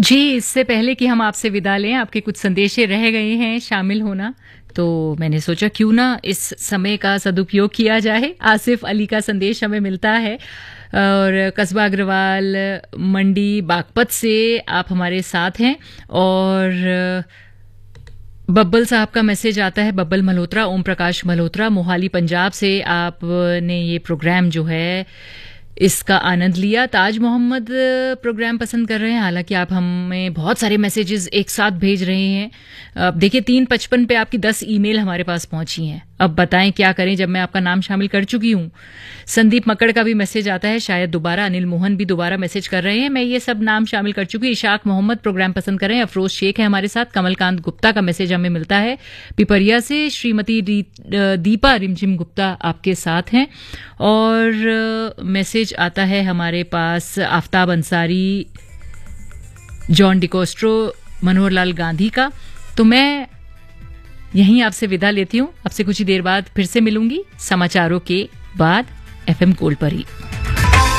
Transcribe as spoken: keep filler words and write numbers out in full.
जी, इससे पहले कि हम आपसे विदा लें, आपके कुछ संदेशे रह गए हैं शामिल होना, तो मैंने सोचा क्यों ना इस समय का सदुपयोग किया जाए। आसिफ अली का संदेश हमें मिलता है और कस्बा अग्रवाल मंडी बागपत से आप हमारे साथ हैं। और बब्बल साहब का मैसेज आता है, बब्बल मल्होत्रा, ओम प्रकाश मल्होत्रा, मोहाली पंजाब से आपने ये प्रोग्राम जो है इसका आनंद लिया। ताज मोहम्मद प्रोग्राम पसंद कर रहे हैं, हालांकि आप हमें बहुत सारे मैसेजेस एक साथ भेज रहे हैं। अब देखिए तीन पचपन पे आपकी दस ईमेल हमारे पास पहुंची हैं। अब बताएं क्या करें जब मैं आपका नाम शामिल कर चुकी हूं। संदीप मक्कड़ का भी मैसेज आता है, शायद दोबारा अनिल मोहन भी दोबारा मैसेज कर रहे हैं। मैं ये सब नाम शामिल कर चुकी हूँ। इशाक मोहम्मद प्रोग्राम पसंद कर रहे हैं। अफरोज शेख है हमारे साथ। कमलकांत गुप्ता का मैसेज हमें मिलता है पिपरिया से। श्रीमती दीपा रिमझिम गुप्ता आपके साथ हैं। और मैसेज आता है हमारे पास आफ्ताब अंसारी, जॉन डिकोस्ट्रो, मनोहर लाल गांधी का। तो मैं यहीं आपसे विदा लेती हूं। आपसे कुछ ही देर बाद फिर से मिलूंगी समाचारों के बाद एफएम गोल्ड पर ही।